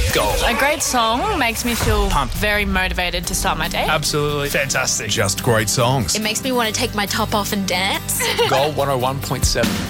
Gold. A great song makes me feel pumped, very motivated to start my day. Absolutely fantastic. Just great songs. It makes me want to take my top off and dance. Gold 101.7.